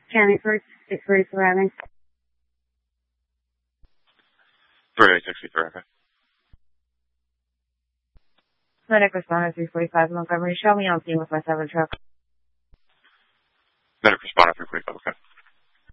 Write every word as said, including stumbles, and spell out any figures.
County first, six forty-four Avenue. three eight sixty-three, okay. Medic responder three forty-five Montgomery. Show me on scene with my seven truck. Medic responder three forty-five, okay.